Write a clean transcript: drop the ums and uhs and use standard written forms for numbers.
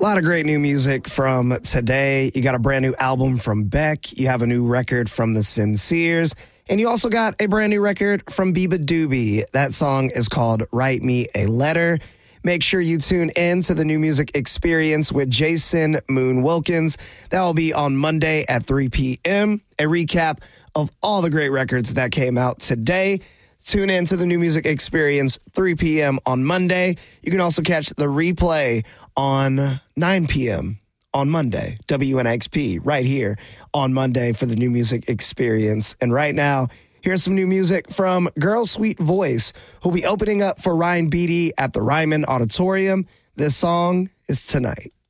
A lot of great new music from today. You got a brand new album from Beck. You have a new record from The Sinceres. And you also got a brand new record from Biba Doobie. That song is called Write Me a Letter. Make sure you tune in to the New Music Experience with Jason Moon Wilkins. That will be on Monday at 3 p.m. A recap of all the great records that came out today. Tune in to the New Music Experience 3 p.m. on Monday. You can also catch the replay on 9 p.m. on Monday, WNXP, right here on Monday for the New Music Experience. And right now, here's some new music from Girl Sweet Voice, who'll be opening up for Ryan Beatty at the Ryman Auditorium. This song is Tonight.